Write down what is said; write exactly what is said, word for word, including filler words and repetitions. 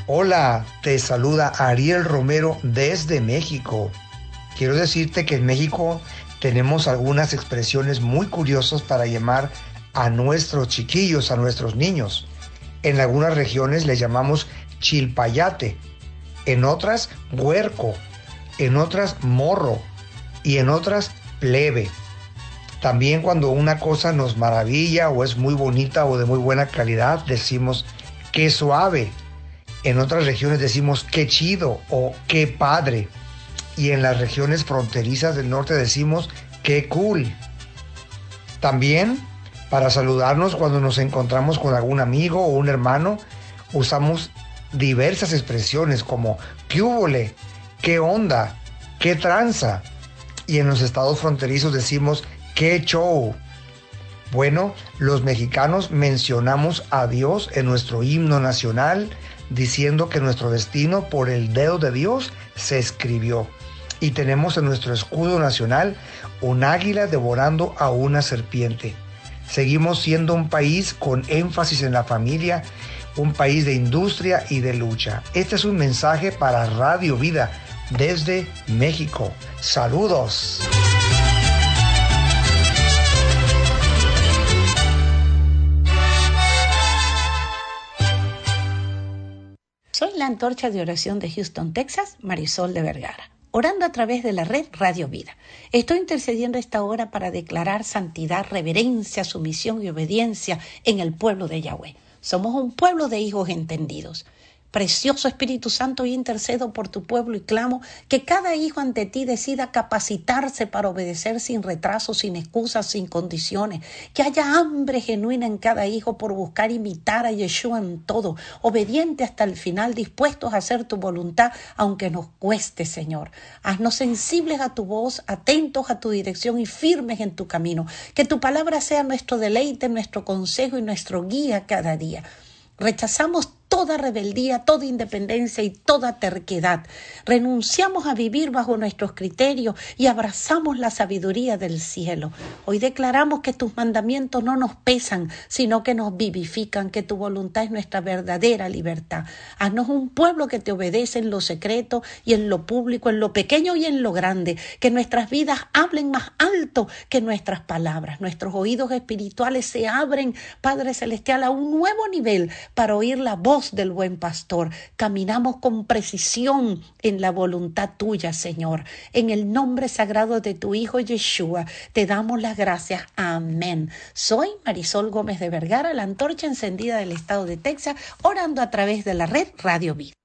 Hola, te saluda Ariel Romero desde México. Quiero decirte que en México tenemos algunas expresiones muy curiosas para llamar a nuestros chiquillos, a nuestros niños. En algunas regiones le llamamos chilpayate, en otras huerco, en otras morro y en otras plebe. También cuando una cosa nos maravilla o es muy bonita o de muy buena calidad, decimos qué suave. En otras regiones decimos qué chido o qué padre. Y en las regiones fronterizas del norte decimos qué cool. También para saludarnos cuando nos encontramos con algún amigo o un hermano, usamos diversas expresiones como qué húbole, qué onda, qué tranza. Y en los estados fronterizos decimos qué show. Bueno, los mexicanos mencionamos a Dios en nuestro himno nacional, diciendo que nuestro destino por el dedo de Dios se escribió. Y tenemos en nuestro escudo nacional un águila devorando a una serpiente. Seguimos siendo un país con énfasis en la familia, un país de industria y de lucha. Este es un mensaje para Radio Vida desde México. ¡Saludos! Soy la antorcha de oración de Houston, Texas, Marisol de Vergara, orando a través de la red Radio Vida. Estoy intercediendo a esta hora para declarar santidad, reverencia, sumisión y obediencia en el pueblo de Yahweh. Somos un pueblo de hijos entendidos. Precioso Espíritu Santo, yo intercedo por tu pueblo y clamo que cada hijo ante ti decida capacitarse para obedecer sin retraso, sin excusas, sin condiciones. Que haya hambre genuina en cada hijo por buscar imitar a Yeshua en todo, obediente hasta el final, dispuestos a hacer tu voluntad, aunque nos cueste, Señor. Haznos sensibles a tu voz, atentos a tu dirección y firmes en tu camino. Que tu palabra sea nuestro deleite, nuestro consejo y nuestro guía cada día. Rechazamos toda rebeldía, toda independencia y toda terquedad. Renunciamos a vivir bajo nuestros criterios y abrazamos la sabiduría del cielo. Hoy declaramos que tus mandamientos no nos pesan, sino que nos vivifican, que tu voluntad es nuestra verdadera libertad. Haznos un pueblo que te obedece en lo secreto y en lo público, en lo pequeño y en lo grande. Que nuestras vidas hablen más alto que nuestras palabras. Nuestros oídos espirituales se abren, Padre Celestial, a un nuevo nivel para oír la voz del buen pastor. Caminamos con precisión en la voluntad tuya, Señor. En el nombre sagrado de tu Hijo Yeshua, te damos las gracias. Amén. Soy Marisol Gómez de Vergara, la antorcha encendida del estado de Texas, orando a través de la red Radio Vida.